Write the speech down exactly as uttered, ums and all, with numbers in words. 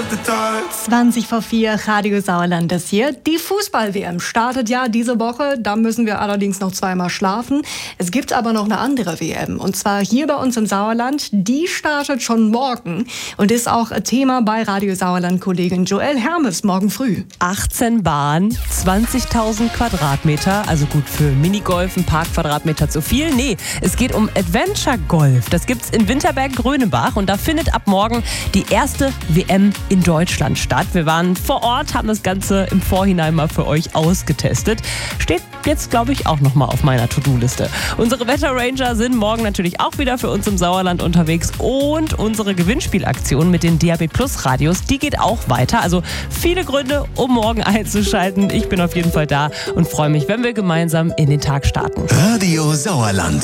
zwanzig vor vier, Radio Sauerland ist hier. Die Fußball-W M startet ja diese Woche. Da müssen wir allerdings noch zweimal schlafen. Es gibt aber noch eine andere W M. Und zwar hier bei uns im Sauerland. Die startet schon morgen und ist auch Thema bei Radio Sauerland-Kollegin Joelle Hermes morgen früh. achtzehn Bahnen, zwanzigtausend Quadratmeter. Also gut, für Minigolf, ein Parkquadratmeter zu viel. Nee, es geht um Adventure Golf. Das gibt's in Winterberg-Grönebach. Und da findet ab morgen die erste W M in Deutschland statt. Wir waren vor Ort, haben das Ganze im Vorhinein mal für euch ausgetestet. Steht jetzt, glaube ich, auch nochmal auf meiner To-Do-Liste. Unsere Wetterranger sind morgen natürlich auch wieder für uns im Sauerland unterwegs. Und unsere Gewinnspielaktion mit den D A B Plus Radios, die geht auch weiter. Also viele Gründe, um morgen einzuschalten. Ich bin auf jeden Fall da und freue mich, wenn wir gemeinsam in den Tag starten. Radio Sauerland.